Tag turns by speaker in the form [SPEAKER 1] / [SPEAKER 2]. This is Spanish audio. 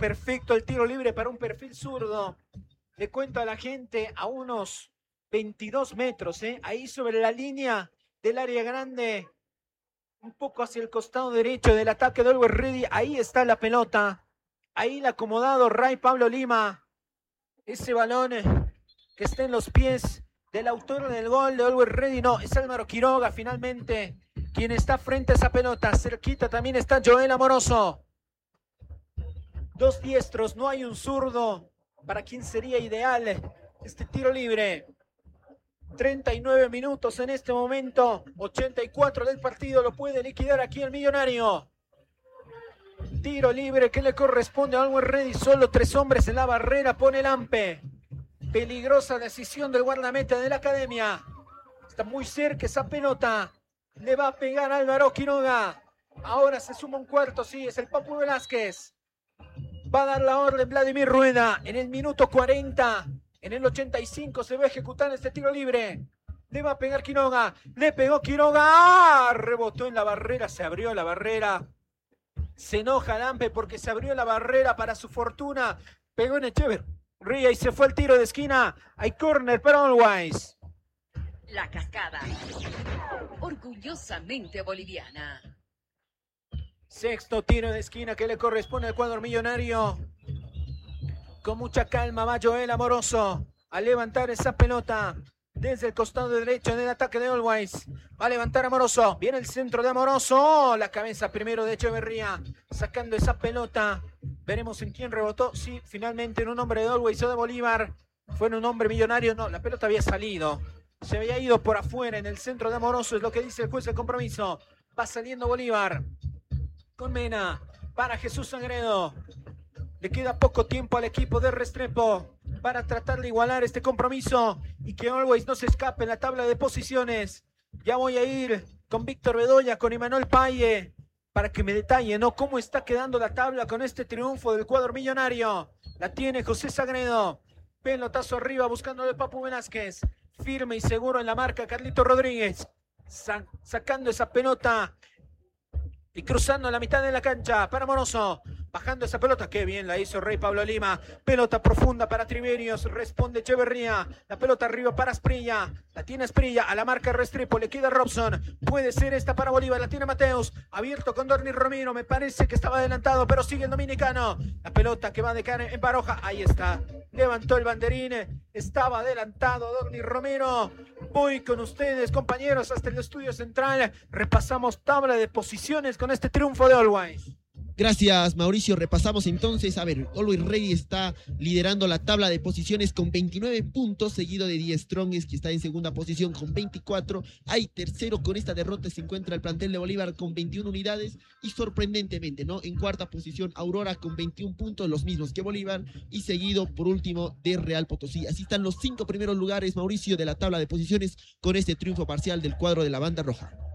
[SPEAKER 1] perfecto el tiro libre para un perfil zurdo. Le cuento a la gente a unos 22 metros, ahí sobre la línea del área grande, un poco hacia el costado derecho del ataque de Always Ready. Ahí está la pelota. Ahí el acomodado Ray Pablo Lima. Ese balón que está en los pies del autor del gol de Always Ready. No, es Álvaro Quiroga finalmente quien está frente a esa pelota. Cerquita también está Joel Amoroso. Dos diestros, no hay un zurdo. ¿Para quién sería ideal este tiro libre? 39 minutos en este momento. 84 del partido. Lo puede liquidar aquí el Millonario. Tiro libre que le corresponde a Always Ready. Solo 3 hombres en la barrera. Pone Lampe. Peligrosa decisión del guardameta de la academia. Está muy cerca esa pelota. Le va a pegar Álvaro Quiroga. Ahora se suma un cuarto. Sí, es el Papu Velázquez. Va a dar la orden Vladimir Rueda en el minuto 40. En el 85 se va a ejecutar este tiro libre. Le va a pegar Quiroga. Le pegó Quiroga. ¡Ah! Rebotó en la barrera. Se abrió la barrera. Se enoja Lampe porque se abrió la barrera para su fortuna. Pegó en Echeverría y se fue el tiro de esquina. Hay córner para Always.
[SPEAKER 2] La Cascada. Orgullosamente boliviana.
[SPEAKER 1] Sexto tiro de esquina que le corresponde al cuadro millonario. Con mucha calma va Joel Amoroso a levantar esa pelota desde el costado derecho del ataque de Always. Va a levantar Amoroso. Viene el centro de Amoroso. La cabeza primero de Echeverría. Sacando esa pelota. Veremos en quién rebotó. Sí, finalmente en un hombre de Always o de Bolívar. Fue en un hombre millonario. No, la pelota había salido. Se había ido por afuera en el centro de Amoroso. Es lo que dice el juez del compromiso. Va saliendo Bolívar. Con Mena, para Jesús Sagredo. Le queda poco tiempo al equipo de Restrepo para tratar de igualar este compromiso y que Always no se escape en la tabla de posiciones. Ya voy a ir con Víctor Bedoya, con Imanol Paye, para que me detalle, ¿no? Cómo está quedando la tabla con este triunfo del cuadro millonario. La tiene José Sagredo. Pelotazo arriba buscando el Papu Velázquez. Firme y seguro en la marca Carlito Rodríguez. Sacando esa pelota y cruzando la mitad de la cancha para Amoroso. Bajando esa pelota, qué bien la hizo Rey Pablo Lima. Pelota profunda para Triverios, responde Echeverría. La pelota arriba para Asprilla. La tiene Asprilla, a la marca Restrepo, le queda Robson. Puede ser esta para Bolívar, la tiene Mateus. Abierto con Dorni Romero, me parece que estaba adelantado, pero sigue el dominicano. La pelota que va de cara en Baroja, ahí está. Levantó el banderín, estaba adelantado Dorni Romero. Voy con ustedes, compañeros, hasta el estudio central. Repasamos tabla de posiciones con este triunfo de Always.
[SPEAKER 3] Gracias, Mauricio. Repasamos entonces. A ver, Always Ready está liderando la tabla de posiciones con 29 puntos, seguido de Die Strongest, que está en segunda posición con 24. Hay tercero con esta derrota se encuentra el plantel de Bolívar con 21 unidades y sorprendentemente, ¿no? En cuarta posición Aurora con 21 puntos, los mismos que Bolívar, y seguido por último de Real Potosí. Así están los 5 primeros lugares, Mauricio, de la tabla de posiciones con este triunfo parcial del cuadro de la Banda Roja.